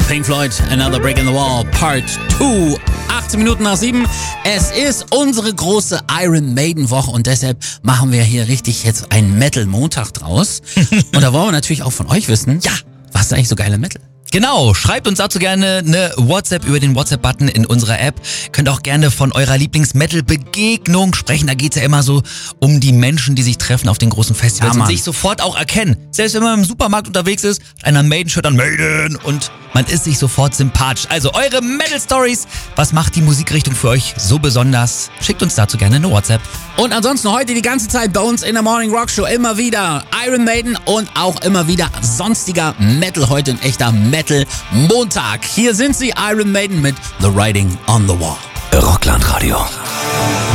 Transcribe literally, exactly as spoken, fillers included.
Pink Floyd, Another Brick in the Wall, Part zwei. achtzehn Minuten nach sieben. Es ist unsere große Iron Maiden Woche und deshalb machen wir hier richtig jetzt einen Metal-Montag draus. Und da wollen wir natürlich auch von euch wissen, ja, was ist eigentlich so geile Metal? Genau, schreibt uns dazu gerne eine WhatsApp über den WhatsApp-Button in unserer App. Könnt auch gerne von eurer Lieblings-Metal-Begegnung sprechen. Da geht's ja immer so um die Menschen, die sich treffen auf den großen Festivals Ja, und Mann. sich sofort auch erkennen. Selbst wenn man im Supermarkt unterwegs ist, hat einer ein Maiden-Shirt an Maiden und man ist sich sofort sympathisch. Also eure Metal-Stories, was macht die Musikrichtung für euch so besonders? Schickt uns dazu gerne eine WhatsApp. Und ansonsten heute die ganze Zeit bei uns in der Morning Rock Show immer wieder Iron Maiden und auch immer wieder sonstiger Metal. Heute ein echter Metal Montag. Hier sind sie, Iron Maiden mit The Writing on the Wall. Rockland Radio.